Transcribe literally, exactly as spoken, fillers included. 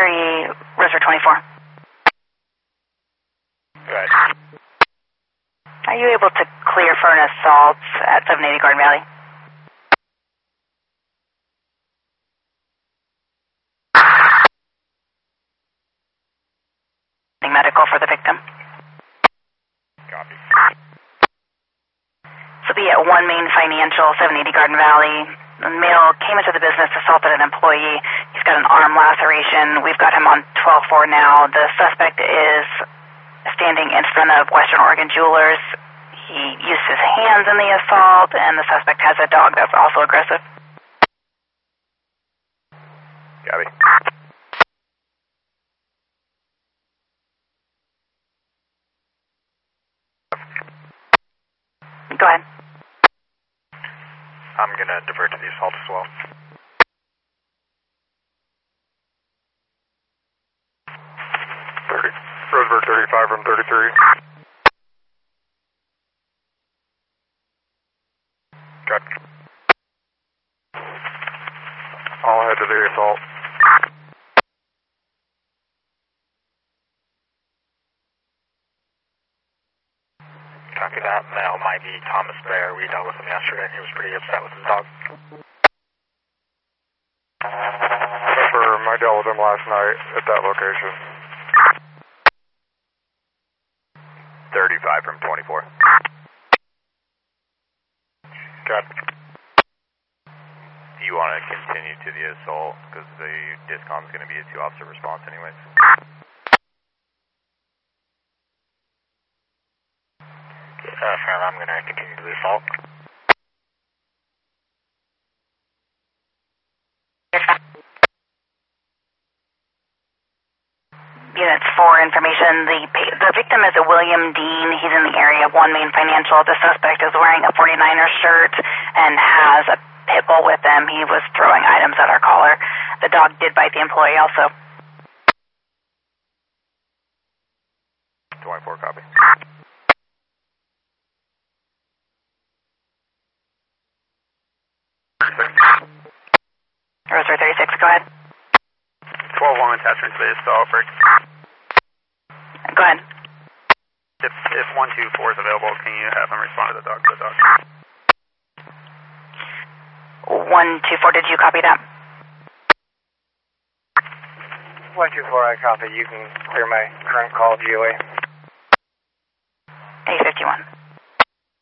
thirty, Roser twenty-four. Go ahead. Are you able to clear for an assault at seven eighty Garden Valley? Medical for the victim. Copy. So be at One Main Financial, seven eighty Garden Valley. The male came into the business, assaulted an employee. He's got an arm laceration. We've got him on twelve four now. The suspect is standing in front of Western Oregon Jewelers. He used his hands in the assault, and the suspect has a dog that's also aggressive. Copy. Go ahead. I'm going to divert to the assault as well. thirty. Roseburg thirty-five from thirty-three. Got. I'll head to the assault. Copy that. Now might be Thomas Bear. We dealt with him yesterday. He was pretty upset with his dog. Remember, I dealt with him last night at that location. thirty-five from twenty-four. Got. Do you want to continue to the assault? Because the discom is going to be a two-officer response anyways. Uh, Fran, I'm going to continue to the assault. Units for information, the the victim is a William Dean. He's in the area of One Main Financial. The suspect is wearing a forty-niner shirt and has a pit bull with him. He was throwing items at our caller. The dog did bite the employee also. twenty-four, copy. Roser thirty-six, go ahead. twelve one attachment to the assault break. Go ahead. If, if one two four is available, can you have him respond to the dog? To the dog? one two four, did you copy that? one two four, I copy. You can clear my current call, G O A. A fifty-one.